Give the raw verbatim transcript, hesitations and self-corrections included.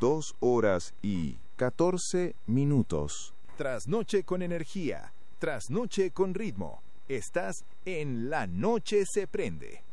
dos horas y catorce minutos. Trasnoche con energía, trasnoche con ritmo. Estás en La Noche se prende.